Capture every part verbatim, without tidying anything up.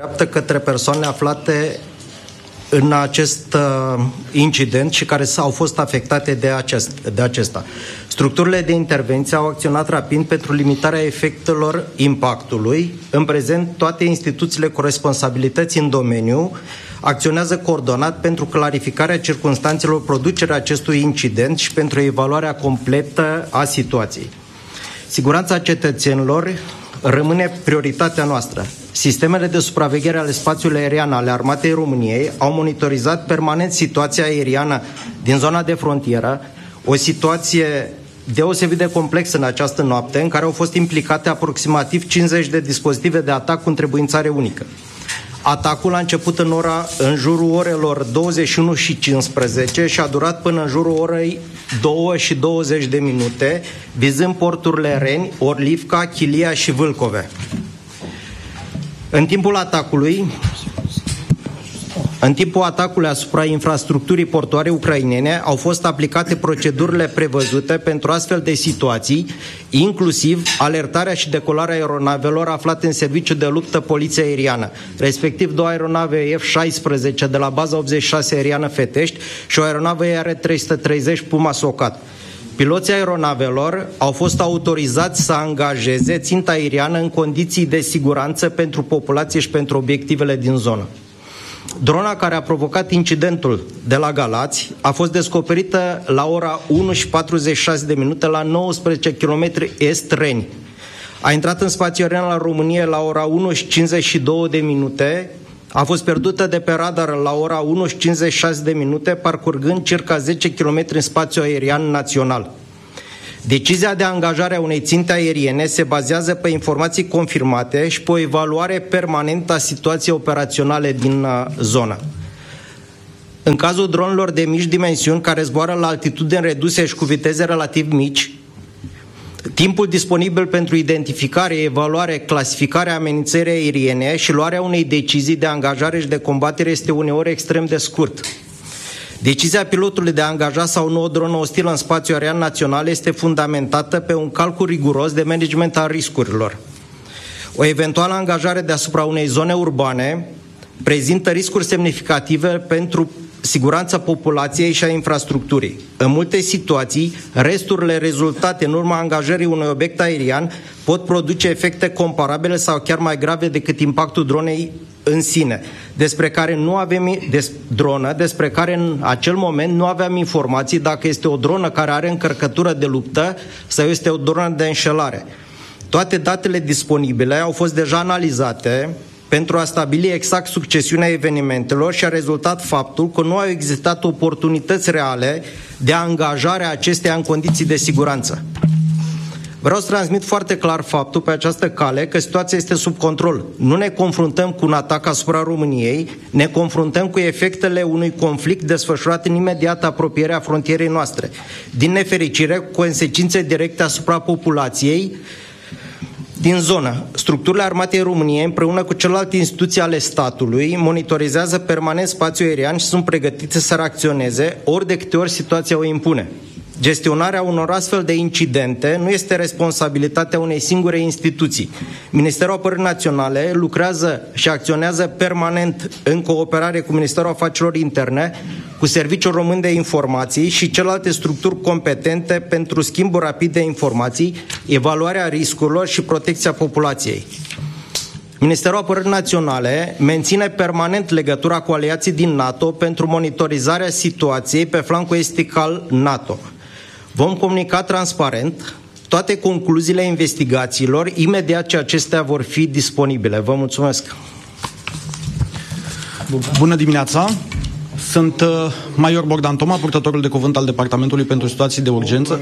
către persoane aflate în acest uh, incident și care au fost afectate de, acest, de acesta. Structurile de intervenție au acționat rapid pentru limitarea efectelor impactului. În prezent, toate instituțiile cu responsabilități în domeniu acționează coordonat pentru clarificarea circumstanțelor producerea acestui incident și pentru evaluarea completă a situației. Siguranța cetățenilor rămâne prioritatea noastră. Sistemele de supraveghere ale spațiului aerian ale Armatei României au monitorizat permanent situația aeriană din zona de frontieră, o situație deosebit de complexă în această noapte, în care au fost implicate aproximativ cincizeci de dispozitive de atac cu întrebuințare unică. Atacul a început în, ora, în jurul orelor douăzeci și unu și cincisprezece și a durat până în jurul orei două și douăzeci de minute, vizând porturile Reni, Orlivca, Chilia și Vâlcove. În timpul atacului, în timpul atacului asupra infrastructurii portoare ucrainene au fost aplicate procedurile prevăzute pentru astfel de situații, inclusiv alertarea și decolarea aeronavelor aflate în serviciu de luptă poliție aeriană, respectiv două aeronave F șaisprezece de la baza optzeci și șase aeriană Fetești și o aeronavă E R trei sute treizeci Puma Socat. Piloții aeronavelor au fost autorizați să angajeze ținta aeriană în condiții de siguranță pentru populație și pentru obiectivele din zonă. Drona care a provocat incidentul de la Galați a fost descoperită la ora unu și patruzeci și șase de minute la nouăsprezece kilometri est Reni. A intrat în spațiul aerian al României la ora unu și cincizeci și două de minute, a fost pierdută de pe radar la ora unu și cincizeci și șase de minute, parcurgând circa zece kilometri în spațiul aerian național. Decizia de angajare a unei ținte aeriene se bazează pe informații confirmate și pe o evaluare permanentă a situației operaționale din zonă. În cazul dronelor de mici dimensiuni care zboară la altitudini reduse și cu viteze relativ mici, timpul disponibil pentru identificare, evaluare, clasificare a amenințării aeriene și luarea unei decizii de angajare și de combatere este uneori extrem de scurt. Decizia pilotului de a angaja sau nu o dronă ostilă în spațiul aerian național este fundamentată pe un calcul riguros de management al riscurilor. O eventuală angajare deasupra unei zone urbane prezintă riscuri semnificative pentru siguranța populației și a infrastructurii. În multe situații, resturile rezultate în urma angajării unui obiect aerian pot produce efecte comparabile sau chiar mai grave decât impactul dronei în sine, despre care nu avem des, dronă, despre care în acel moment nu aveam informații dacă este o dronă care are încărcătură de luptă sau este o dronă de înșelare. Toate datele disponibile au fost deja analizate pentru a stabili exact succesiunea evenimentelor și a rezultat faptul că nu au existat oportunități reale de angajare a acesteia în condiții de siguranță. Vreau să transmit foarte clar faptul pe această cale că situația este sub control. Nu ne confruntăm cu un atac asupra României, ne confruntăm cu efectele unui conflict desfășurat în imediată apropiere a frontierei noastre. Din nefericire, cu consecințe directe asupra populației din zonă. Structurile Armatei României, împreună cu celelalte instituții ale statului, monitorizează permanent spațiul aerian și sunt pregătite să reacționeze ori de câte ori situația o impune. Gestionarea unor astfel de incidente nu este responsabilitatea unei singure instituții. Ministerul Apărării Naționale lucrează și acționează permanent în cooperare cu Ministerul Afacerilor Interne, cu Serviciul Român de Informații și celelalte structuri competente pentru schimbul rapid de informații, evaluarea riscurilor și protecția populației. Ministerul Apărării Naționale menține permanent legătura cu aliații din NATO pentru monitorizarea situației pe flancul estic al NATO. Vom comunica transparent toate concluziile investigațiilor imediat ce acestea vor fi disponibile. Vă mulțumesc! Bună dimineața! Sunt uh, Major Bogdan Toma, purtătorul de cuvânt al Departamentului pentru Situații de Urgență.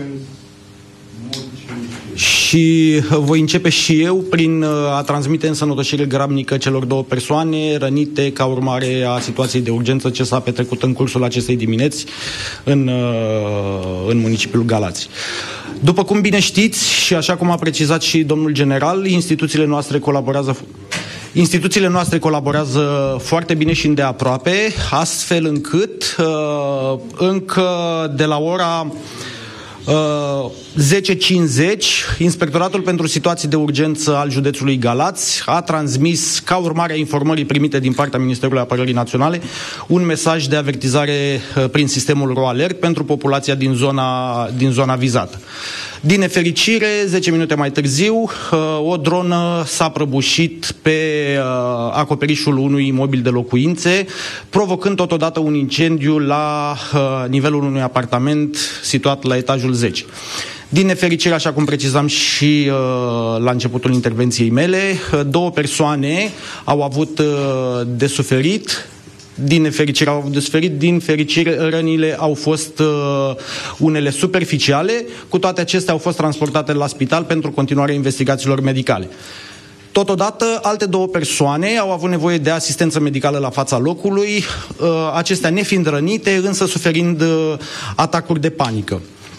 Și voi începe și eu prin a transmite însănătoșire grabnică celor două persoane rănite ca urmare a situației de urgență ce s-a petrecut în cursul acestei dimineți în, în municipiul Galați. După cum bine știți și așa cum a precizat și domnul general, instituțiile noastre colaborează Instituțiile noastre colaborează foarte bine și îndeaproape, astfel încât uh, încă de la ora uh, zece cincizeci, Inspectoratul pentru Situații de Urgență al județului Galați a transmis, ca urmare a informării primite din partea Ministerului Apărării Naționale, un mesaj de avertizare prin sistemul RoAlert pentru populația din zona, din zona vizată. Din nefericire, zece minute mai târziu, o dronă s-a prăbușit pe acoperișul unui imobil de locuințe, provocând totodată un incendiu la nivelul unui apartament situat la etajul zece. Din nefericire, așa cum precizam și uh, la începutul intervenției mele, două persoane au avut uh, de suferit. Din nefericire au avut de suferit, din fericire rănile au fost uh, unele superficiale, cu toate acestea au fost transportate la spital pentru continuarea investigațiilor medicale. Totodată, alte două persoane au avut nevoie de asistență medicală la fața locului, uh, acestea nefiind rănite, însă suferind uh, atacuri de panică.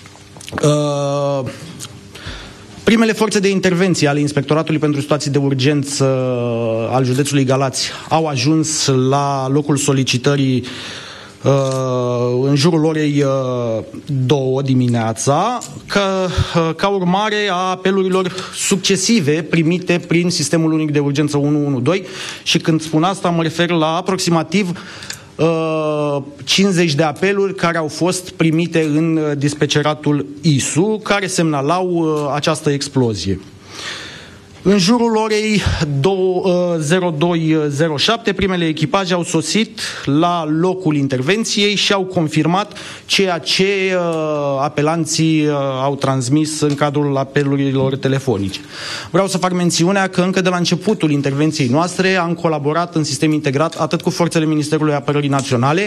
Uh, primele forțe de intervenție ale Inspectoratului pentru Situații de Urgență al județului Galați au ajuns la locul solicitării uh, în jurul orei uh, două dimineața, ca, uh, ca urmare a apelurilor succesive primite prin Sistemul Unic de Urgență unu unu doi, și când spun asta mă refer la aproximativ cincizeci de apeluri care au fost primite în dispeceratul I S U, care semnalau această explozie. În jurul orei zero doi zero șapte, primele echipaje au sosit la locul intervenției și au confirmat ceea ce apelanții au transmis în cadrul apelurilor telefonice. Vreau să fac mențiunea că încă de la începutul intervenției noastre am colaborat în sistem integrat atât cu forțele Ministerului Apărării Naționale,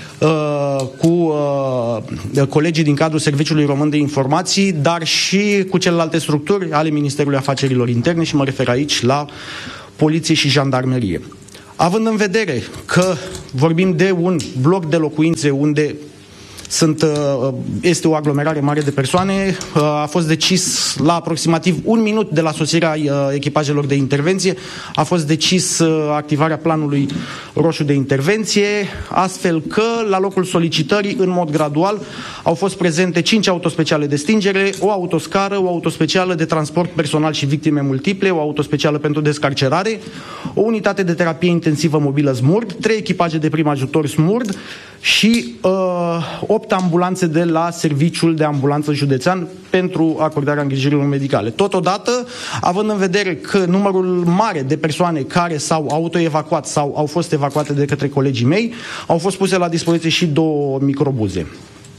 cu colegii din cadrul Serviciului Român de Informații, dar și cu celelalte structuri ale Ministerului Afacerilor Interne, și mă refer aici la poliție și jandarmerie. Având în vedere că vorbim de un bloc de locuințe unde sunt, este o aglomerare mare de persoane, a fost decis la aproximativ un minut de la sosirea echipajelor de intervenție, a fost decis activarea planului roșu de intervenție, astfel că la locul solicitării, în mod gradual, au fost prezente cinci autospeciale de stingere, o autoscară, o autospecială de transport personal și victime multiple, o autospecială pentru descarcerare, o unitate de terapie intensivă mobilă SMURD, trei echipaje de prim ajutor SMURD și uh, opt ambulanțe de la Serviciul de Ambulanță Județean pentru acordarea îngrijirilor medicale. Totodată, având în vedere că numărul mare de persoane care s-au autoevacuat sau au fost evacuate de către colegii mei, au fost puse la dispoziție și două microbuze.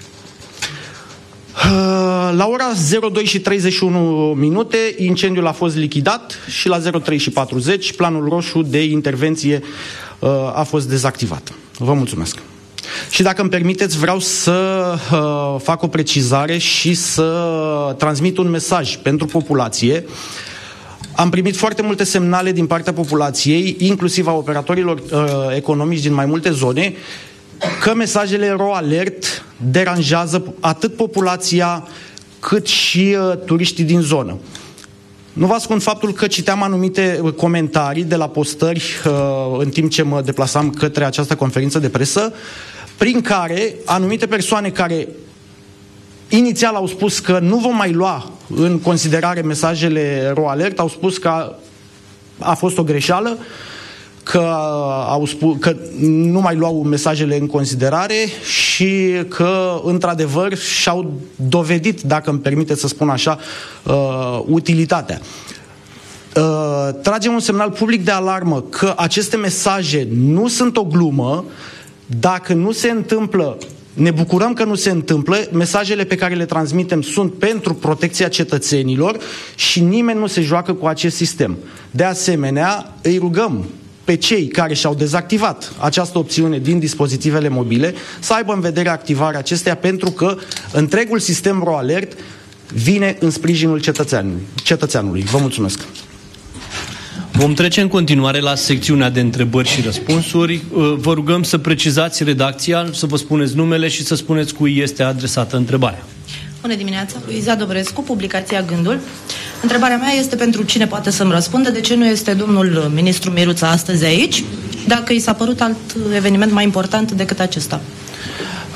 La ora zero doi și treizeci și unu minute, incendiul a fost lichidat și la zero trei și patruzeci, planul roșu de intervenție a fost dezactivat. Vă mulțumesc. Și dacă îmi permiteți, vreau să uh, fac o precizare și să transmit un mesaj pentru populație. Am primit foarte multe semnale din partea populației, inclusiv a operatorilor uh, economici din mai multe zone, că mesajele RoAlert deranjează atât populația cât și uh, turiștii din zonă. Nu vă ascund faptul că citeam anumite comentarii de la postări uh, în timp ce mă deplasam către această conferință de presă, prin care anumite persoane care inițial au spus că nu vom mai lua în considerare mesajele RoAlert, au spus că a fost o greșeală, că, au spus, că nu mai luau mesajele în considerare și că, într-adevăr, și-au dovedit, dacă îmi permite să spun așa, uh, utilitatea. Uh, tragem un semnal public de alarmă că aceste mesaje nu sunt o glumă. Dacă nu se întâmplă, ne bucurăm că nu se întâmplă, mesajele pe care le transmitem sunt pentru protecția cetățenilor și nimeni nu se joacă cu acest sistem. De asemenea, îi rugăm pe cei care și-au dezactivat această opțiune din dispozitivele mobile să aibă în vedere activarea acesteia, pentru că întregul sistem RoAlert vine în sprijinul cetățeanului. cetățeanului. Vă mulțumesc! Vom trece în continuare la secțiunea de întrebări și răspunsuri. Vă rugăm să precizați redacția, să vă spuneți numele și să spuneți cui este adresată întrebarea. Bună dimineața, Luiza Dobrescu, publicația Gândul. Întrebarea mea este pentru cine poate să-mi răspundă, de ce nu este domnul ministru Miruța astăzi aici, dacă i s-a părut alt eveniment mai important decât acesta.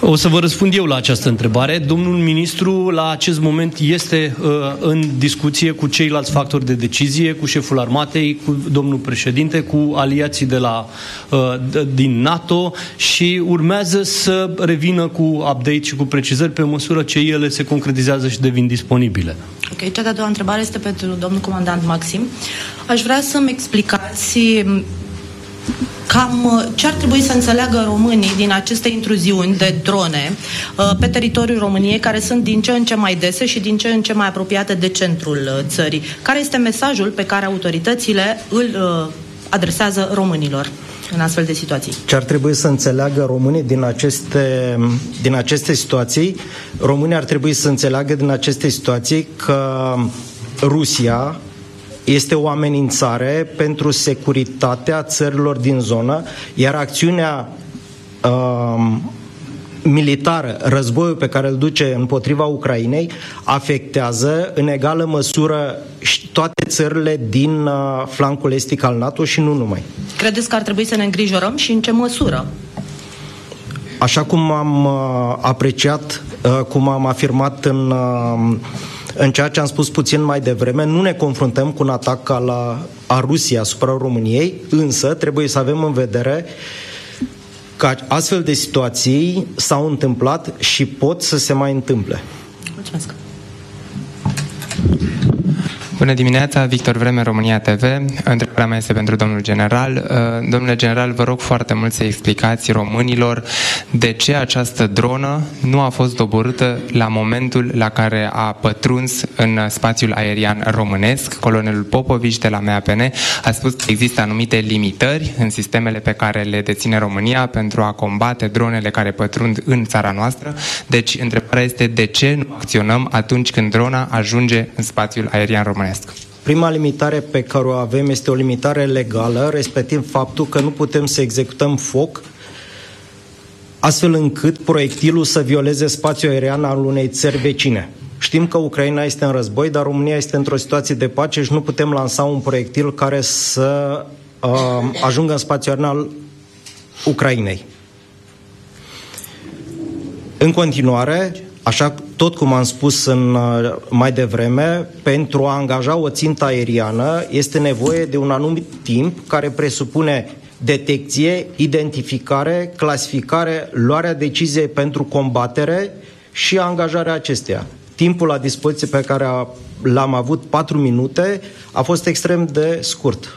O să vă răspund eu la această întrebare. Domnul ministru la acest moment este uh, în discuție cu ceilalți factori de decizie, cu șeful armatei, cu domnul președinte, cu aliații de la, uh, din NATO și urmează să revină cu update și cu precizări pe măsură ce ele se concretizează și devin disponibile. Ok, cea de-a doua întrebare este pentru domnul comandant Maxim. Aș vrea să-mi explicați cam ce ar trebui să înțeleagă românii din aceste intruziuni de drone uh, pe teritoriul României, care sunt din ce în ce mai dese și din ce în ce mai apropiate de centrul uh, țării. Care este mesajul pe care autoritățile îl uh, adresează românilor în astfel de situații? Ce ar trebui să înțeleagă românii din aceste, din aceste situații? Românii ar trebui să înțeleagă din aceste situații că Rusia este o amenințare pentru securitatea țărilor din zonă, iar acțiunea uh, militară, războiul pe care îl duce împotriva Ucrainei, afectează în egală măsură toate țările din uh, flancul estic al NATO și nu numai. Credeți că ar trebui să ne îngrijorăm și în ce măsură? Așa cum am uh, apreciat, uh, cum am afirmat în... Uh, În ceea ce am spus puțin mai devreme, nu ne confruntăm cu un atac ca la, a Rusiei asupra României, însă trebuie să avem în vedere că astfel de situații s-au întâmplat și pot să se mai întâmple. Mulțumesc. Bună dimineața, Victor Vreme, România T V. Întrebarea mea este pentru domnul general. Domnule general, vă rog foarte mult să explicați românilor de ce această dronă nu a fost doborâtă la momentul la care a pătruns în spațiul aerian românesc. Colonelul Popovici de la M A P N a spus că există anumite limitări în sistemele pe care le deține România pentru a combate dronele care pătrund în țara noastră. Deci, întrebarea este de ce nu acționăm atunci când drona ajunge în spațiul aerian românesc? Prima limitare pe care o avem este o limitare legală, respectiv faptul că nu putem să executăm foc astfel încât proiectilul să violeze spațiul aerian al unei țări vecine. Știm că Ucraina este în război, dar România este într-o situație de pace și nu putem lansa un proiectil care să uh, ajungă în spațiul aerian al Ucrainei. În continuare, așa tot cum am spus în, mai devreme, pentru a angaja o țintă aeriană este nevoie de un anumit timp care presupune detecție, identificare, clasificare, luarea deciziei pentru combatere și angajarea acesteia. Timpul la dispoziție pe care l-am avut, patru minute, a fost extrem de scurt.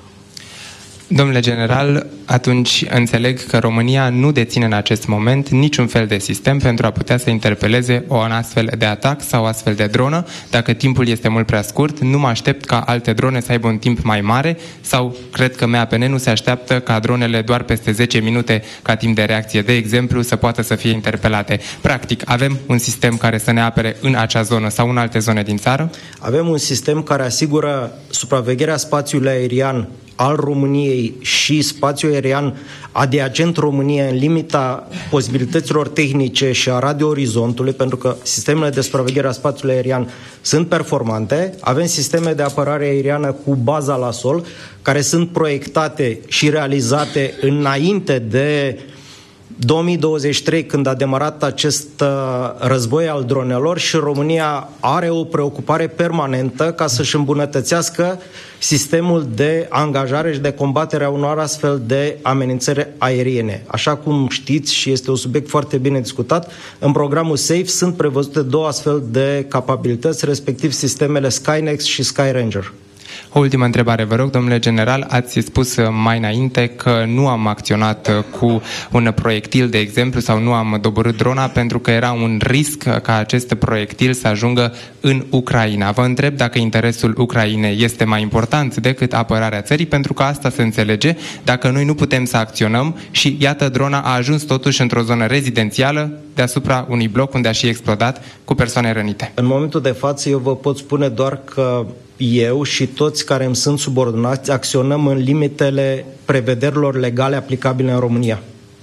Domnule general, atunci înțeleg că România nu deține în acest moment niciun fel de sistem pentru a putea să interpeleze o astfel de atac sau o astfel de dronă. Dacă timpul este mult prea scurt, nu mă aștept ca alte drone să aibă un timp mai mare sau cred că M A P N nu se așteaptă ca dronele doar peste zece minute ca timp de reacție, de exemplu, să poată să fie interpelate. Practic, avem un sistem care să ne apere în acea zonă sau în alte zone din țară? Avem un sistem care asigură supravegherea spațiului aerian al României și spațiul aerian adiacent României în limita posibilităților tehnice și a radio-orizontului, pentru că sistemele de supraveghere a spațiului aerian sunt performante. Avem sisteme de apărare aeriană cu baza la sol, care sunt proiectate și realizate înainte de două mii douăzeci și trei, când a demarat acest uh, război al dronelor, și România are o preocupare permanentă ca să-și îmbunătățească sistemul de angajare și de combatere a unor astfel de amenințări aeriene. Așa cum știți, și este un subiect foarte bine discutat, în programul SAFE sunt prevăzute două astfel de capabilități, respectiv sistemele Skynex și Sky Ranger. O ultimă întrebare, vă rog, domnule general, ați spus mai înainte că nu am acționat cu un proiectil, de exemplu, sau nu am doborât drona pentru că era un risc ca acest proiectil să ajungă în Ucraina. Vă întreb dacă interesul Ucrainei este mai important decât apărarea țării, pentru că asta se înțelege dacă noi nu putem să acționăm și iată, drona a ajuns totuși într-o zonă rezidențială deasupra unui bloc unde a și explodat cu persoane rănite. În momentul de față eu vă pot spune doar că eu și toți care îmi sunt subordonați acționăm în limitele prevederilor legale aplicabile în România.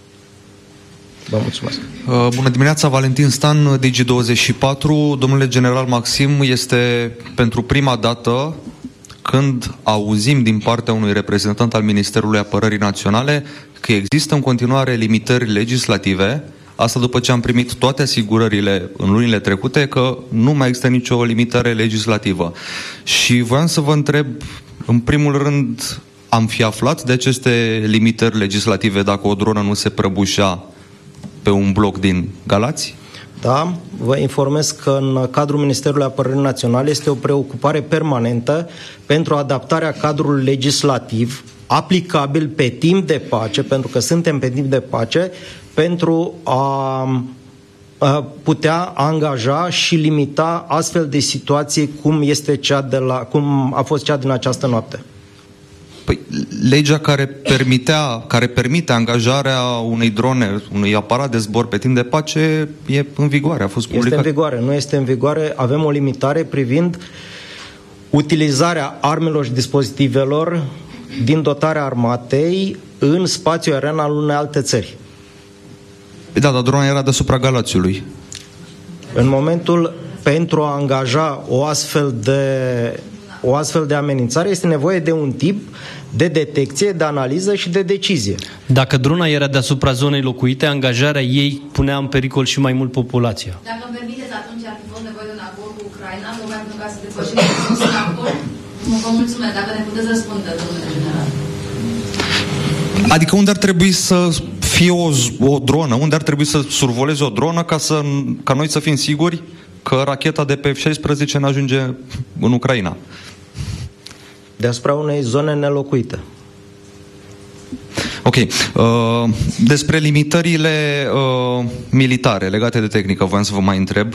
Vă mulțumesc. Bună dimineața, Valentin Stan, D G douăzeci și patru. Domnule general Maxim, este pentru prima dată când auzim din partea unui reprezentant al Ministerului Apărării Naționale că există în continuare limitări legislative Asta după ce am primit toate asigurările în lunile trecute că nu mai există nicio limitare legislativă. Și voiam să vă întreb, în primul rând, am fi aflat de aceste limitări legislative dacă o dronă nu se prăbușea pe un bloc din Galați? Da, vă informez că în cadrul Ministerului Apărării Naționale este o preocupare permanentă pentru adaptarea cadrului legislativ aplicabil pe timp de pace, pentru că suntem pe timp de pace, pentru a, a putea angaja și limita astfel de situații cum este cea de la, cum a fost cea din această noapte. Păi, legea care permitea, care permite angajarea unei drone, unui aparat de zbor pe timp de pace e în vigoare, a fost publicat. Este în vigoare, nu este în vigoare, avem o limitare privind utilizarea armelor și dispozitivelor din dotarea armatei în spațiul aerian al unei alte țări. Da, dar drona era deasupra Galațiului. În momentul pentru a angaja o astfel de o astfel de amenințare este nevoie de un tip de detecție, de analiză și de decizie. Dacă drona era deasupra zonei locuite, angajarea ei punea în pericol și mai mult populația. Dacă îmi permiteți, atunci ar fi fost nevoie de un acord cu Ucraina, tocmai pentru ca să depășim acest acord. Vă mulțumesc, dacă ne puteți răspunde, domnule general. Adică unde ar trebui să fie o, o dronă, unde ar trebui să survoleze o dronă ca, să, ca noi să fim siguri că racheta de pe F șaisprezece ne ajunge în Ucraina? Deasupra unei zone nelocuite. Ok. Uh, despre limitările uh, militare legate de tehnică, voiam să vă mai întreb.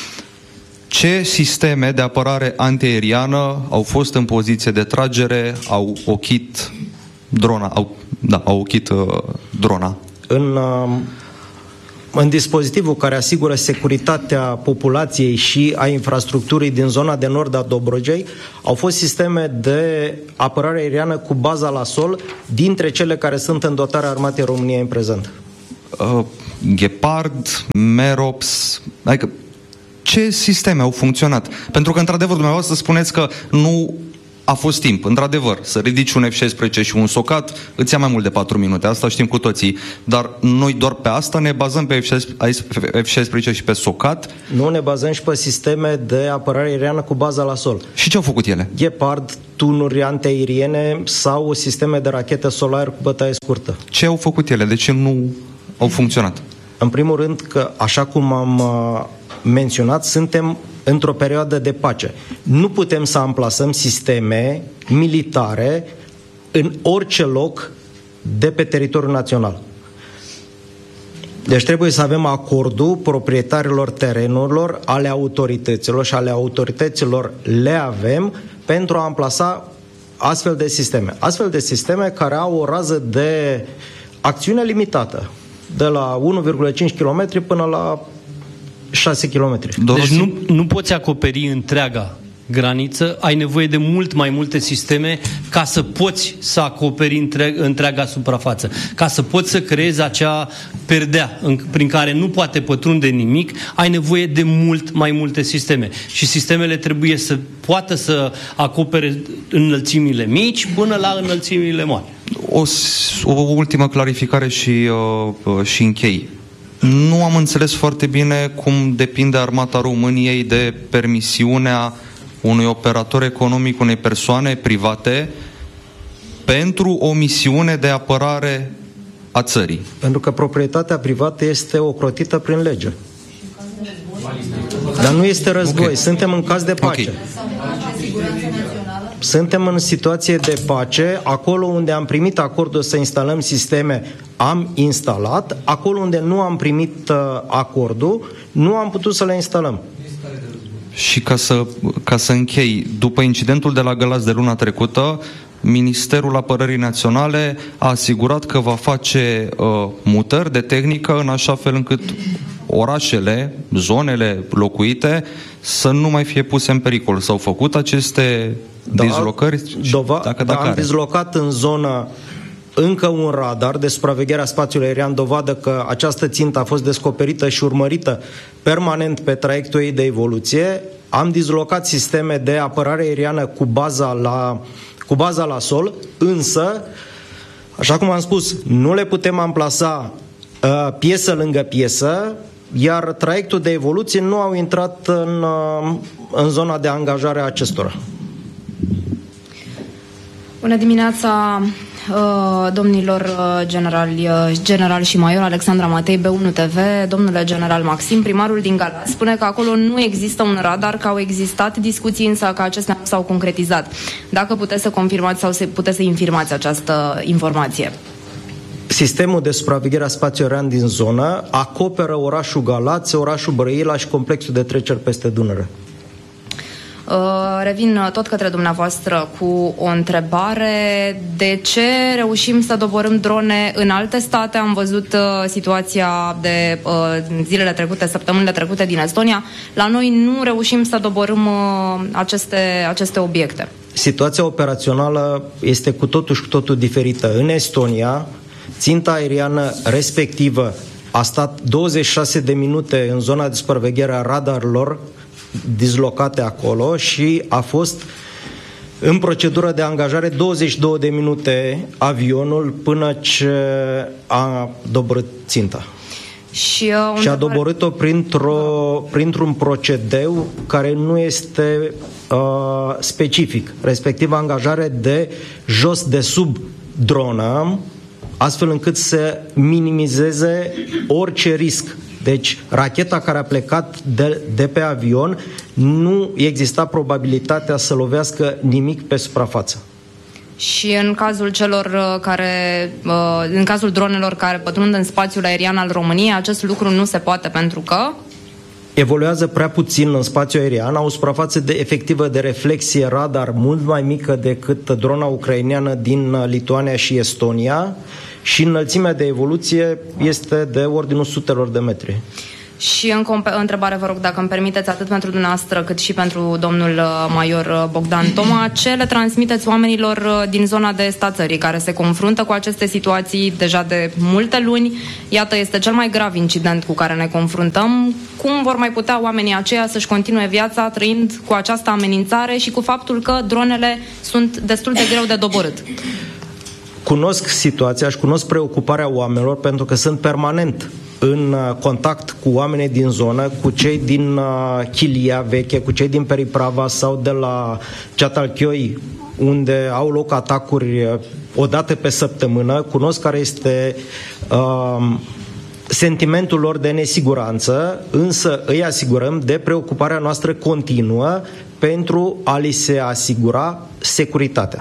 Ce sisteme de apărare antiaeriană au fost în poziție de tragere, au ochit drona, au, da, au ochit uh, drona? În, uh, în dispozitivul care asigură securitatea populației și a infrastructurii din zona de nord a Dobrogei au fost sisteme de apărare aeriană cu baza la sol dintre cele care sunt în dotarea Armatei României în prezent. Uh, Gepard, Merops, adică ce sisteme au funcționat? Pentru că, într-adevăr, dumneavoastră spuneți că nu a fost timp. Într-adevăr, să ridici un F șaisprezece și un socat îți ia mai mult de patru minute. Asta știm cu toții. Dar noi doar pe asta ne bazăm pe F șaisprezece și pe socat? Nu, ne bazăm și pe sisteme de apărare aeriană cu baza la sol. Și ce au făcut ele? Gepard, tunuri antiaeriene sau sisteme de rachete solar cu bătaie scurtă. Ce au făcut ele? De ce nu au funcționat? În primul rând că, așa cum am uh, menționat, suntem într-o perioadă de pace. Nu putem să amplasăm sisteme militare în orice loc de pe teritoriul național. Deci trebuie să avem acordul proprietarilor terenurilor, ale autorităților, și ale autorităților le avem pentru a amplasa astfel de sisteme. Astfel de sisteme care au o rază de acțiune limitată, de la unu virgulă cinci kilometri până la șase kilometri. Deci nu, nu poți acoperi întreaga graniță, ai nevoie de mult mai multe sisteme ca să poți să acoperi întreg, întreaga suprafață, ca să poți să creezi acea perdea în, prin care nu poate pătrunde nimic, ai nevoie de mult mai multe sisteme. Și sistemele trebuie să poată să acopere înălțimile mici până la înălțimile mari. O, o ultimă clarificare și, uh, și închei. Nu am înțeles foarte bine cum depinde Armata României de permisiunea unui operator economic, unei persoane private, pentru o misiune de apărare a țării. Pentru că proprietatea privată este ocrotită prin lege. Dar nu este război, okay. Suntem în caz de pace. Okay. Suntem în situație de pace, acolo unde am primit acordul să instalăm sisteme, am instalat, acolo unde nu am primit uh, acordul, nu am putut să le instalăm. Și ca să, ca să închei, după incidentul de la Galați de luna trecută, Ministerul Apărării Naționale a asigurat că va face uh, mutări de tehnică în așa fel încât orașele, zonele locuite să nu mai fie puse în pericol. S-au făcut aceste da, dislocări? Dova, dacă, da, dacă am dislocat în zonă încă un radar de supraveghere a spațiului aerian, dovadă că această țintă a fost descoperită și urmărită permanent pe traiectul ei de evoluție. Am dislocat sisteme de apărare aeriană cu baza la, cu baza la sol, însă, așa cum am spus, nu le putem amplasa uh, piesă lângă piesă, iar traiectul de evoluție nu au intrat în, uh, în zona de angajare a acestora. Bună dimineața, domnilor generali, general și major. Alexandra Matei, B unu T V. Domnule general Maxim, primarul din Galați spune că acolo nu există un radar, că au existat discuții, însă că acestea nu s-au concretizat. Dacă puteți să confirmați sau să puteți să infirmați această informație. Sistemul de supraveghere a spațiului aerian din zonă acoperă orașul Galați, orașul Brăila și complexul de treceri peste Dunăre. Revin tot către dumneavoastră cu o întrebare. De ce reușim să doborâm drone în alte state? Am văzut uh, situația de uh, zilele trecute, săptămânile trecute din Estonia. La noi nu reușim să doborâm uh, aceste, aceste obiecte. Situația operațională este cu totul și cu totul diferită. În Estonia, ținta aeriană respectivă a stat douăzeci și șase de minute în zona de supraveghere a radarilor dislocate acolo și a fost în procedură de angajare douăzeci și două de minute avionul până ce a doborât ținta. Și, uh, și a doborât-o printr-o, printr-un procedeu care nu este uh, specific, respectiv angajare de jos de sub dronă, astfel încât să minimizeze orice risc. Deci, racheta care a plecat de, de pe avion, nu exista probabilitatea să lovească nimic pe suprafață. Și în cazul celor care, în cazul dronelor care pătrund în spațiul aerian al României, acest lucru nu se poate pentru că evoluează prea puțin în spațiul aerian, au o suprafață de, efectivă de reflexie radar mult mai mică decât drona ucraineană din Lituania și Estonia și înălțimea de evoluție este de ordinul sutelor de metri. Și în întrebare, vă rog, dacă îmi permiteți, atât pentru dumneavoastră cât și pentru domnul major Bogdan Toma, ce le transmiteți oamenilor din zona de est a țării care se confruntă cu aceste situații deja de multe luni? Iată, este cel mai grav incident cu care ne confruntăm. Cum vor mai putea oamenii aceia să-și continue viața trăind cu această amenințare și cu faptul că dronele sunt destul de greu de doborât? Cunosc situația și cunosc preocuparea oamenilor pentru că sunt permanent în contact cu oamenii din zonă, cu cei din Chilia veche, cu cei din Periprava sau de la Ceatalchioi, unde au loc atacuri o dată pe săptămână. Cunosc care este uh, sentimentul lor de nesiguranță, însă îi asigurăm de preocuparea noastră continuă pentru a li se asigura securitatea.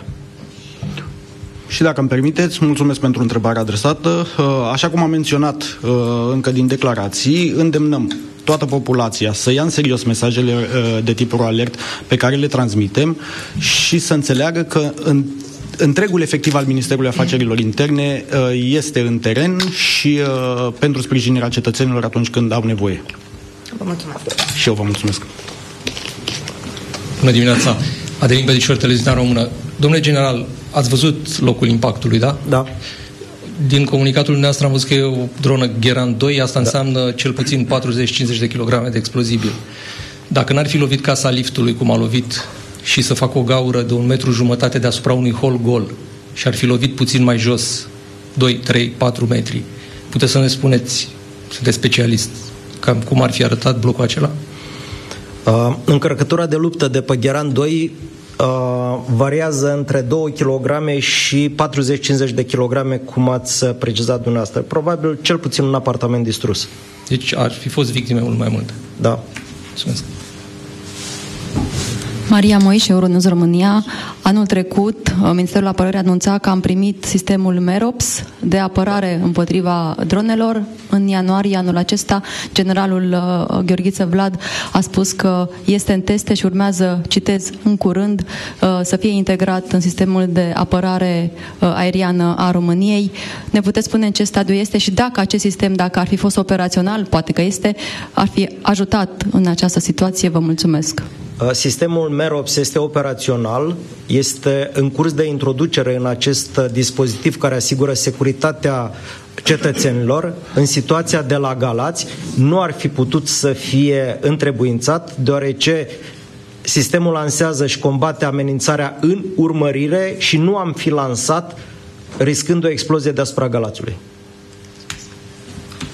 Și dacă îmi permiteți, mulțumesc pentru întrebarea adresată. Așa cum am menționat încă din declarații, îndemnăm toată populația să ia în serios mesajele de tip alert pe care le transmitem și să înțeleagă că în întregul efectiv al Ministerului Afacerilor Interne este în teren și pentru sprijinirea cetățenilor atunci când au nevoie. Vă mulțumesc. Și eu vă mulțumesc. Bună dimineața! Adelin Bedișor, Televiziunea Română. Domnule general, ați văzut locul impactului, da? Da. Din comunicatul dumneavoastră am văzut că e o dronă Gheran doi, asta da. Înseamnă cel puțin patruzeci cincizeci de kilograme de explozibil. Dacă n-ar fi lovit casa liftului cum a lovit și să facă o gaură de un metru jumătate deasupra unui hol gol și ar fi lovit puțin mai jos, doi, trei, patru metri, puteți să ne spuneți, sunteți specialist, cam cum ar fi arătat blocul acela? Uh, încărcătura de luptă de pe Gheran doi uh, variază între două kilograme și patruzeci cincizeci de kilograme, cum ați precizat dumneavoastră. Probabil cel puțin un apartament distrus. Deci ar fi fost victime mult mai multe. Da. Mulțumesc. Maria Moiș, Euronews România. Anul trecut, Ministerul Apărării anunța că am primit sistemul MEROPS de apărare împotriva dronelor. În ianuarie anul acesta, generalul Gheorghiță Vlad a spus că este în teste și urmează, citez, în curând, să fie integrat în sistemul de apărare aeriană a României. Ne puteți spune în ce stadiu este și dacă acest sistem, dacă ar fi fost operațional, poate că este, ar fi ajutat în această situație? Vă mulțumesc. Sistemul MEROPS este operațional, este în curs de introducere în acest dispozitiv care asigură securitatea cetățenilor. În situația de la Galați nu ar fi putut să fie întrebuințat, deoarece sistemul lansează și combate amenințarea în urmărire și nu am fi lansat riscând o explozie deasupra Galațiului.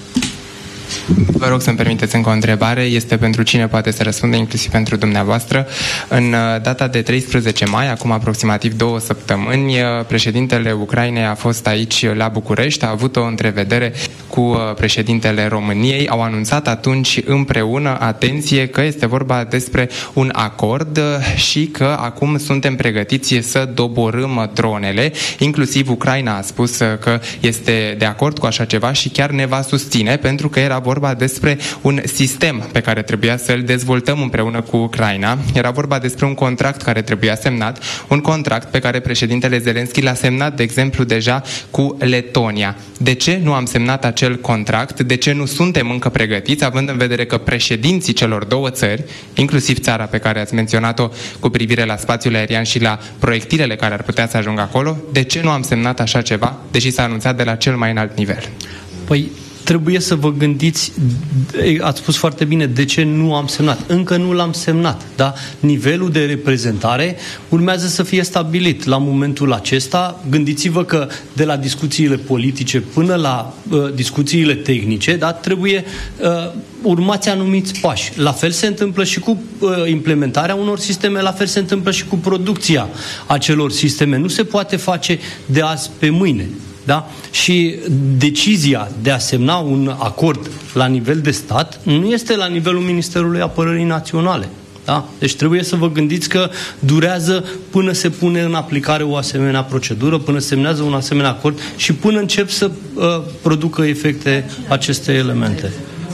Vă rog să-mi permiteți încă o întrebare. Este pentru cine poate să răspunde, inclusiv pentru dumneavoastră. În data de treisprezece mai, acum aproximativ două săptămâni, președintele Ucrainei a fost aici la București, a avut o întrevedere cu președintele României. Au anunțat atunci împreună, atenție, că este vorba despre un acord și că acum suntem pregătiți să doborâm dronele. Inclusiv Ucraina a spus că este de acord cu așa ceva și chiar ne va susține, pentru că era vorba despre un sistem pe care trebuia să-l dezvoltăm împreună cu Ucraina. Era vorba despre un contract care trebuia semnat, un contract pe care președintele Zelenski l-a semnat, de exemplu, deja cu Letonia. De ce nu am semnat acel contract? De ce nu suntem încă pregătiți, având în vedere că președinții celor două țări, inclusiv țara pe care ați menționat-o cu privire la spațiul aerian și la proiectilele care ar putea să ajungă acolo, de ce nu am semnat așa ceva, deși s-a anunțat de la cel mai înalt nivel? Păi trebuie să vă gândiți, ați spus foarte bine, de ce nu am semnat. Încă nu l-am semnat, da? Nivelul de reprezentare urmează să fie stabilit. La momentul acesta, gândiți-vă că de la discuțiile politice până la uh, discuțiile tehnice, da, trebuie uh, urmați anumiți pași. La fel se întâmplă și cu uh, implementarea unor sisteme, la fel se întâmplă și cu producția acelor sisteme. Nu se poate face de azi pe mâine. Da? Și decizia de a semna un acord la nivel de stat nu este la nivelul Ministerului Apărării Naționale. Da? Deci trebuie să vă gândiți că durează până se pune în aplicare o asemenea procedură, până semnează un asemenea acord și până încep să uh, producă efecte aceste elemente.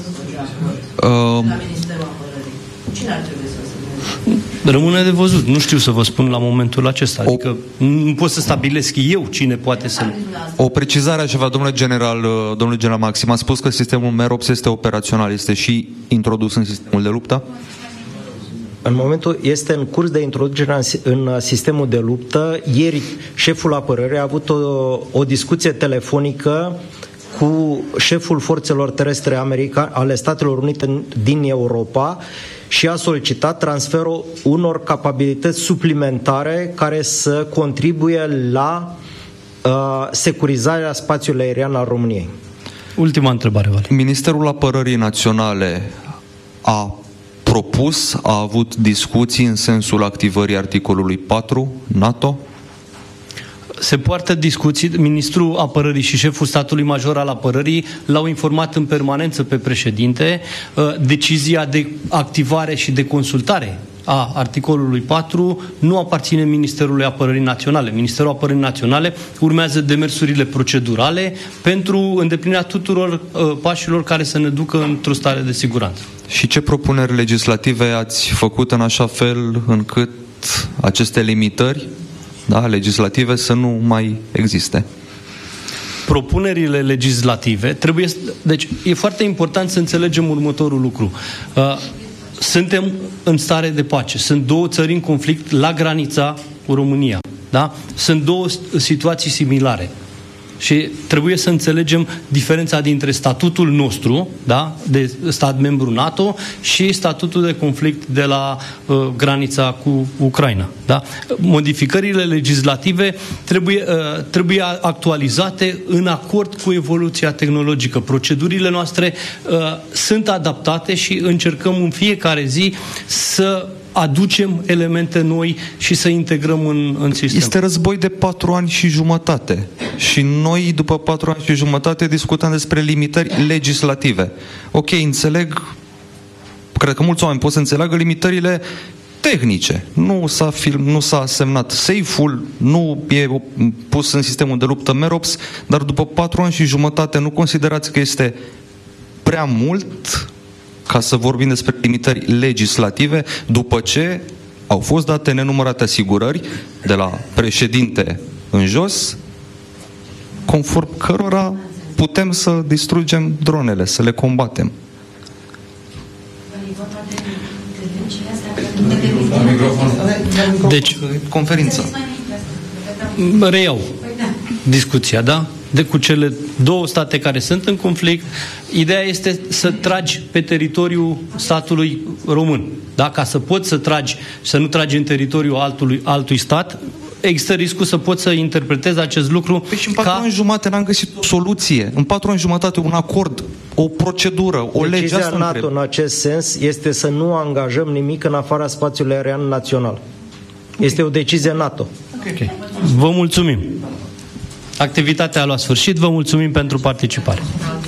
Uh... Cine ar trebui să Rămâne de văzut. Nu știu să vă spun la momentul acesta. Adică o... nu pot să stabilesc eu cine poate să... O precizare aș avea, domnule general, domnule general Maxim, a spus că sistemul MEROPS este operațional, este și introdus în sistemul de luptă? În momentul este în curs de introducere în sistemul de luptă. Ieri șeful apărării a avut o, o discuție telefonică cu șeful forțelor terestre americane ale Statelor Unite din Europa și a solicitat transferul unor capabilități suplimentare care să contribuie la uh, securizarea spațiului aerian al României. Ultima întrebare, Vali. Ministerul Apărării Naționale a propus, a avut discuții în sensul activării articolului patru NATO? Se poartă discuții. Ministrul Apărării și șeful statului major al apărării l-au informat în permanență pe președinte. Decizia de activare și de consultare a articolului patru nu aparține Ministerului Apărării Naționale. Ministerul Apărării Naționale urmează demersurile procedurale pentru îndeplinirea tuturor uh, pașilor care să ne ducă într-o stare de siguranță. Și ce propuneri legislative ați făcut în așa fel încât aceste limitări, da, legislative să nu mai existe? Propunerile legislative trebuie... Deci e foarte important să înțelegem următorul lucru. Uh, Suntem în stare de pace. Sunt două țări în conflict la granița cu România. Da? Sunt două situații similare. Și trebuie să înțelegem diferența dintre statutul nostru, da, de stat membru NATO, și statutul de conflict de la uh, granița cu Ucraina. Da? Modificările legislative trebuie, uh, trebuie actualizate în acord cu evoluția tehnologică. Procedurile noastre uh, sunt adaptate și încercăm în fiecare zi să aducem elemente noi și să integrăm în, în sistem. Este război de patru ani și jumătate. Și noi, după patru ani și jumătate, discutăm despre limitări legislative. Ok, înțeleg, cred că mulți oameni pot să înțeleagă limitările tehnice. Nu s-a, film, nu s-a semnat safe-ul, nu e pus în sistemul de luptă MEROPS, dar după patru ani și jumătate nu considerați că este prea mult ca să vorbim despre limitări legislative, după ce au fost date nenumărate asigurări de la președinte în jos, conform cărora putem să distrugem dronele, să le combatem. Deci, conferința. Reiau discuția, da? De cu cele două state care sunt în conflict, ideea este să tragi pe teritoriul statului român. Da? Ca să poți să tragi, să nu tragi în teritoriul altului, altui stat, există riscul să poți să interpretezi acest lucru. Păi și în patru ca... ani jumate n-am găsit o soluție. În patru ani jumătate un acord o procedură, o lege. Decizia NATO în acest sens este să nu angajăm nimic în afara spațiului aerian național. Este o decizie NATO. Okay. Vă mulțumim. Activitatea a luat sfârșit. Vă mulțumim pentru participare.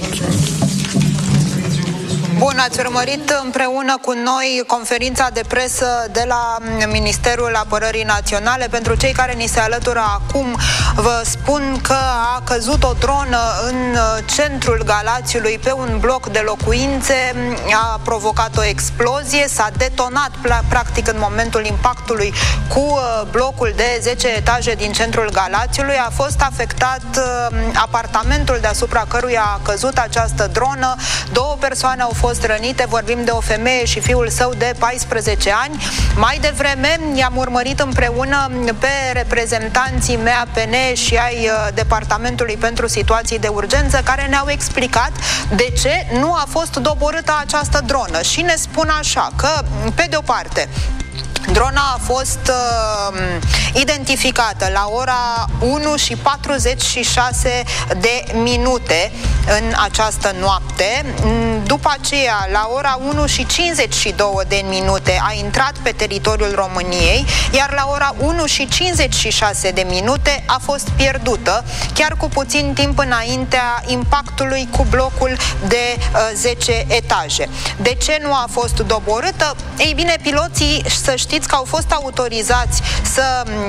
Bun, ați urmărit împreună cu noi conferința de presă de la Ministerul Apărării Naționale. Pentru cei care ni se alătură acum, vă spun că a căzut o dronă în centrul Galațiului pe un bloc de locuințe, a provocat o explozie, s-a detonat practic în momentul impactului cu blocul de zece etaje din centrul Galațiului. A fost afectat apartamentul deasupra căruia a căzut această dronă. Două persoane au fost rănite, vorbim de o femeie și fiul său de paisprezece ani. Mai devreme i-am urmărit împreună pe reprezentanții M A P N și ai Departamentului pentru Situații de Urgență, care ne-au explicat de ce nu a fost doborâtă această dronă și ne spun așa că, pe de o parte, drona a fost uh, identificată la ora unu și patruzeci și șase de minute în această noapte. După aceea, la ora unu și cincizeci și două de minute a intrat pe teritoriul României, iar la ora unu și cincizeci și șase de minute a fost pierdută, chiar cu puțin timp înaintea impactului cu blocul de uh, zece etaje. De ce nu a fost doborâtă? Ei bine, piloții, să știți că au fost autorizați să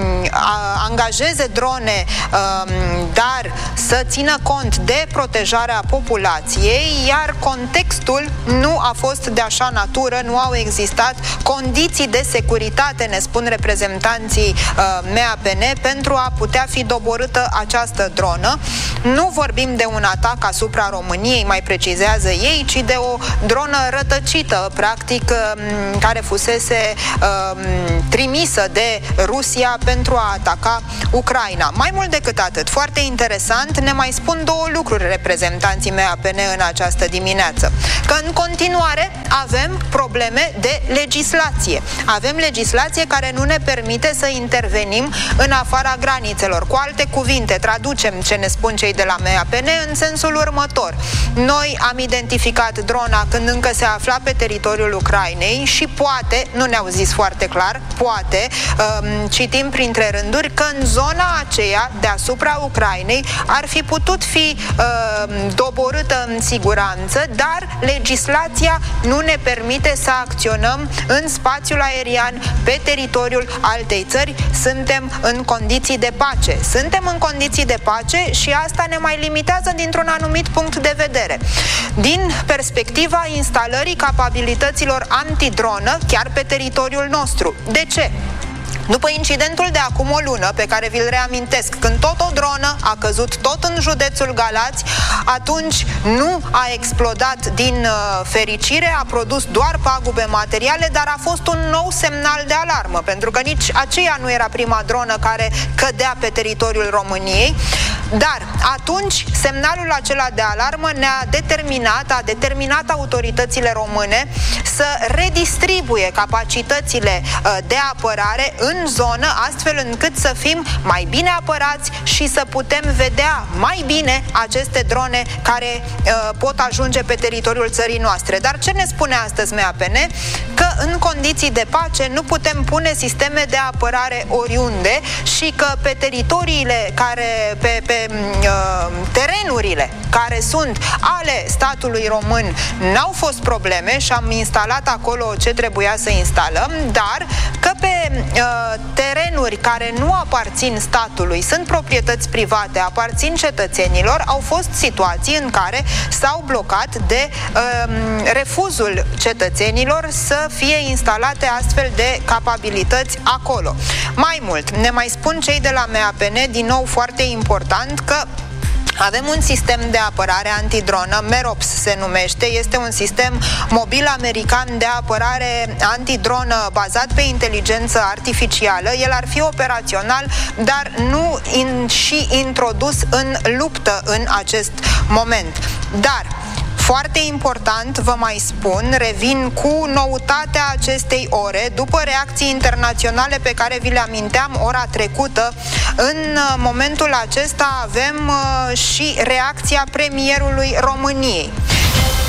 a, angajeze drone, a, dar să țină cont de protejarea populației, iar contextul nu a fost de așa natură, nu au existat condiții de securitate, ne spun reprezentanții a, M A P N, pentru a putea fi doborâtă această dronă. Nu vorbim de un atac asupra României, mai precizează ei, ci de o dronă rătăcită, practic, a, care fusese a, trimisă de Rusia pentru a ataca Ucraina. Mai mult decât atât, foarte interesant, ne mai spun două lucruri reprezentanții M A P N în această dimineață. Că în continuare avem probleme de legislație. Avem legislație care nu ne permite să intervenim în afara granițelor. Cu alte cuvinte, traducem ce ne spun cei de la M A P N în sensul următor. Noi am identificat drona când încă se afla pe teritoriul Ucrainei și poate, nu ne-au zis foarte clar, poate, um, citim printre rânduri, că în zona aceea, deasupra Ucrainei, ar fi putut fi um, doborâtă în siguranță, dar legislația nu ne permite să acționăm în spațiul aerian pe teritoriul altei țări. Suntem în condiții de pace. Suntem în condiții de pace și asta ne mai limitează dintr-un anumit punct de vedere. Din perspectiva instalării capabilităților antidronă chiar pe teritoriul nostru. De ce? După incidentul de acum o lună, pe care vi-l reamintesc, când tot o dronă a căzut tot în județul Galați, atunci nu a explodat din uh, fericire, a produs doar pagube materiale, dar a fost un nou semnal de alarmă, pentru că nici aceea nu era prima dronă care cădea pe teritoriul României. Dar atunci semnalul acela de alarmă ne-a determinat, a determinat autoritățile române să redistribuie capacitățile uh, de apărare în zonă, astfel încât să fim mai bine apărați și să putem vedea mai bine aceste drone care uh, pot ajunge pe teritoriul țării noastre. Dar ce ne spune astăzi M A P N? Că în condiții de pace nu putem pune sisteme de apărare oriunde și că pe teritoriile care, pe, pe uh, terenurile care sunt ale statului român n-au fost probleme și am instalat acolo ce trebuia să instalăm, dar că pe uh, terenuri care nu aparțin statului, sunt proprietăți private, aparțin cetățenilor, au fost situații în care s-au blocat de uh, refuzul cetățenilor să fie instalate astfel de capabilități acolo. Mai mult, ne mai spun cei de la M A P N, din nou foarte important, că avem un sistem de apărare antidronă, MEROPS se numește, este un sistem mobil american de apărare antidronă bazat pe inteligență artificială. El ar fi operațional, dar nu in, și introdus în luptă în acest moment. Dar foarte important, vă mai spun, revin cu noutatea acestei ore, după reacții internaționale pe care vi le aminteam ora trecută. În momentul acesta avem uh, și reacția premierului României.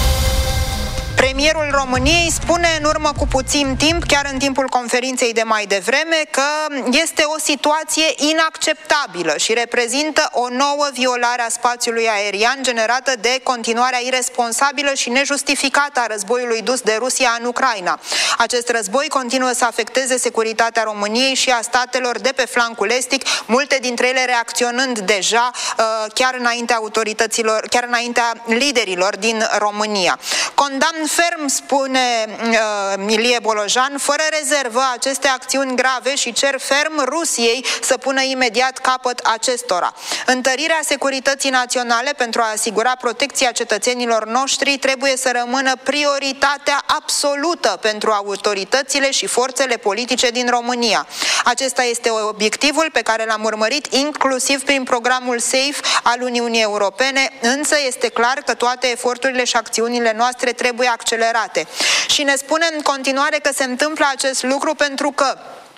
Premierul României spune în urmă cu puțin timp, chiar în timpul conferinței de mai devreme, că este o situație inacceptabilă și reprezintă o nouă violare a spațiului aerian generată de continuarea iresponsabilă și nejustificată a războiului dus de Rusia în Ucraina. Acest război continuă să afecteze securitatea României și a statelor de pe flancul estic, multe dintre ele reacționând deja chiar înaintea autorităților, chiar înaintea liderilor din România. Condamn ferm, spune uh, Ilie Bolojan, fără rezervă aceste acțiuni grave și cer ferm Rusiei să pună imediat capăt acestora. Întărirea securității naționale pentru a asigura protecția cetățenilor noștri trebuie să rămână prioritatea absolută pentru autoritățile și forțele politice din România. Acesta este obiectivul pe care l-am urmărit inclusiv prin programul SAFE al Uniunii Europene, însă este clar că toate eforturile și acțiunile noastre trebuie accelerate. Și ne spune în continuare că se întâmplă acest lucru pentru că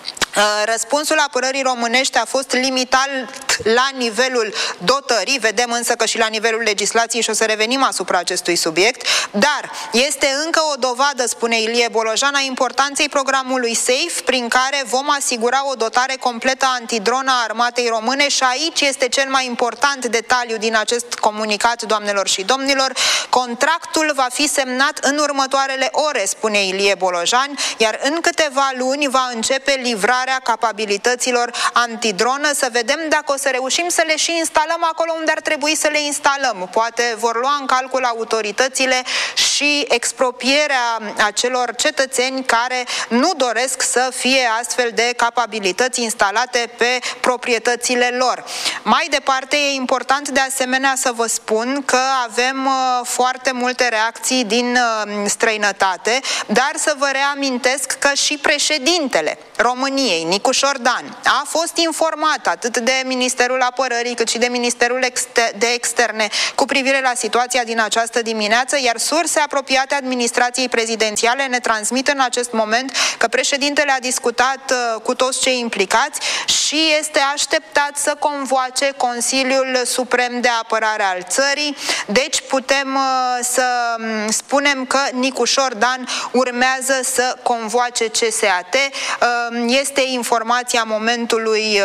răspunsul apărării românești a fost limitat la nivelul dotării, vedem însă că și la nivelul legislației, și o să revenim asupra acestui subiect, dar este încă o dovadă, spune Ilie Bolojan, a importanței programului SAFE, prin care vom asigura o dotare completă antidronă a armatei române și aici este cel mai important detaliu din acest comunicat, doamnelor și domnilor. Contractul va fi semnat în următoarele ore, spune Ilie Bolojan, iar în câteva luni va începe livrarea capabilităților antidronă, să vedem dacă o să reușim să le și instalăm acolo unde ar trebui să le instalăm. Poate vor lua în calcul autoritățile și expropierea acelor cetățeni care nu doresc să fie astfel de capabilități instalate pe proprietățile lor. Mai departe, e important de asemenea să vă spun că avem foarte multe reacții din străinătate, dar să vă reamintesc că și președintele României, Nicu Șordan, a fost informat atât de Ministerul Apărării cât și de Ministerul de Externe cu privire la situația din această dimineață, iar surse apropiate administrației prezidențiale ne transmit în acest moment că președintele a discutat cu toți cei implicați și este așteptat să convoace Consiliul Suprem de Apărare al țării. Deci putem să spunem că Nicu Șordan urmează să convoace C S A T. Este informația momentului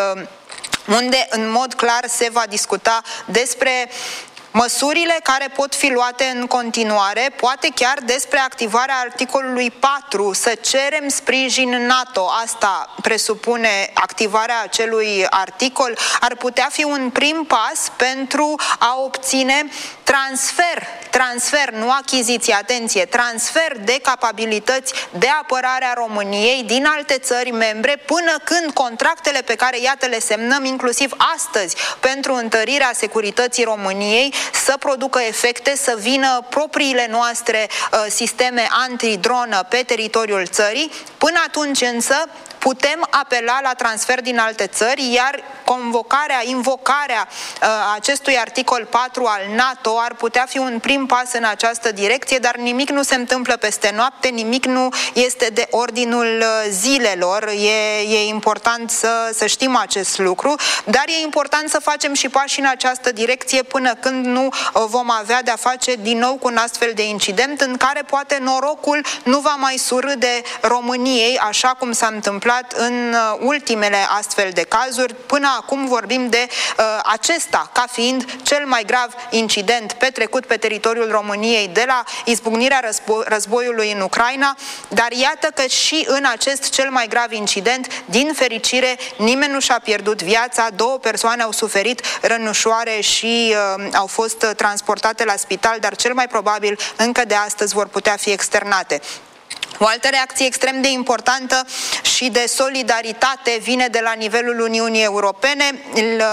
unde în mod clar se va discuta despre măsurile care pot fi luate în continuare, poate chiar despre activarea articolului patru, să cerem sprijin NATO. Asta presupune activarea acelui articol. Ar putea fi un prim pas pentru a obține transfer, transfer, nu achiziție, atenție, transfer de capabilități de apărare a României din alte țări membre, până când contractele pe care, iată, le semnăm inclusiv astăzi pentru întărirea securității României să producă efecte, să vină propriile noastre uh, sisteme antidronă pe teritoriul țării. Până atunci însă putem apela la transfer din alte țări, iar convocarea, invocarea uh, acestui articol patru al NATO ar putea fi un prim pas în această direcție, dar nimic nu se întâmplă peste noapte, nimic nu este de ordinul zilelor. E, e important să, să știm acest lucru, dar e important să facem și pași în această direcție până când nu vom avea de-a face din nou cu un astfel de incident în care poate norocul nu va mai surâde României, așa cum s-a întâmplat în ultimele astfel de cazuri. Până acum vorbim de uh, acesta ca fiind cel mai grav incident petrecut pe teritoriul României de la izbucnirea războ- războiului în Ucraina, dar iată că și în acest cel mai grav incident, din fericire, nimeni nu și-a pierdut viața, două persoane au suferit rănușoare și uh, au fost transportate la spital, dar cel mai probabil încă de astăzi vor putea fi externate. O altă reacție extrem de importantă și de solidaritate vine de la nivelul Uniunii Europene.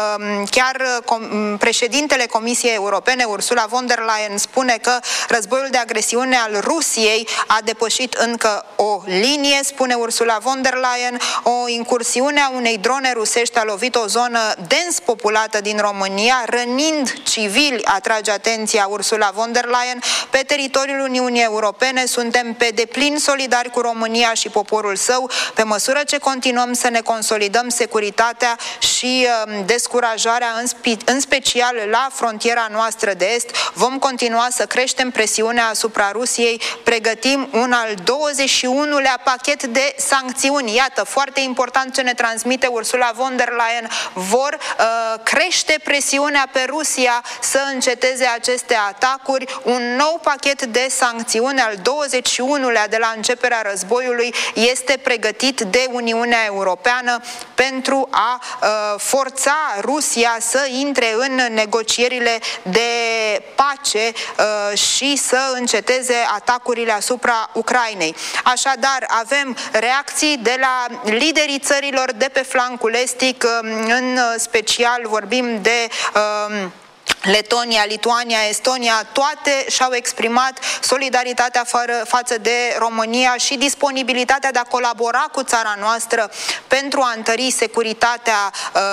Chiar președintele Comisiei Europene, Ursula von der Leyen, spune că războiul de agresiune al Rusiei a depășit încă o linie, spune Ursula von der Leyen. O incursiune a unei drone rusești a lovit o zonă dens populată din România, rănind civili, atrage atenția Ursula von der Leyen. Pe teritoriul Uniunii Europene suntem pe deplin solidari solidari cu România și poporul său, pe măsură ce continuăm să ne consolidăm securitatea și descurajarea, în, spe- în special la frontiera noastră de est, vom continua să creștem presiunea asupra Rusiei, pregătim un al douăzeci și unulea pachet de sancțiuni. Iată, foarte important ce ne transmite Ursula von der Leyen, vor uh, crește presiunea pe Rusia să înceteze aceste atacuri. Un nou pachet de sancțiuni, al douăzeci și unulea de la începerea războiului, este pregătit de Uniunea Europeană pentru a uh, forța Rusia să intre în negocierile de pace uh, și să înceteze atacurile asupra Ucrainei. Așadar, avem reacții de la liderii țărilor de pe flancul estic, în special vorbim de uh, Letonia, Lituania, Estonia, toate și-au exprimat solidaritatea fără, față de România și disponibilitatea de a colabora cu țara noastră pentru a întări securitatea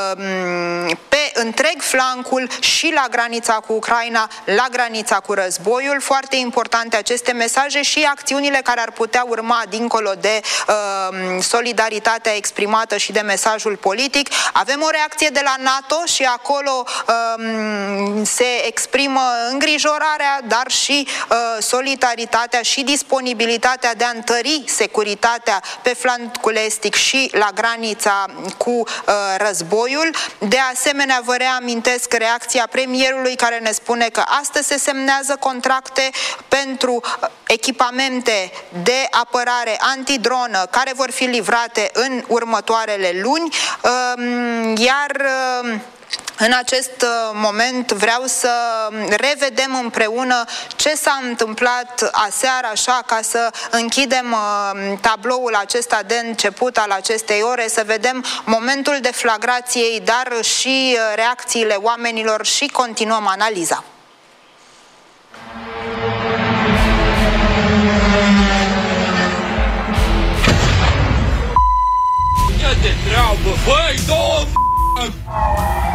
uh, pe întreg flancul și la granița cu Ucraina, la granița cu războiul. Foarte importante aceste mesaje și acțiunile care ar putea urma dincolo de uh, solidaritatea exprimată și de mesajul politic. Avem o reacție de la NATO și acolo uh, se exprimă îngrijorarea, dar și uh, solidaritatea și disponibilitatea de a întări securitatea pe flancul estic și la granița cu uh, războiul. De asemenea, vă reamintesc reacția premierului, care ne spune că astăzi se semnează contracte pentru uh, echipamente de apărare antidronă care vor fi livrate în următoarele luni, uh, iar uh, în acest moment vreau să revedem împreună ce s-a întâmplat aseară, așa, ca să închidem tabloul acesta de început al acestei ore, să vedem momentul deflagrației, dar și reacțiile oamenilor și continuăm analiza. Ia de treabă, băi, două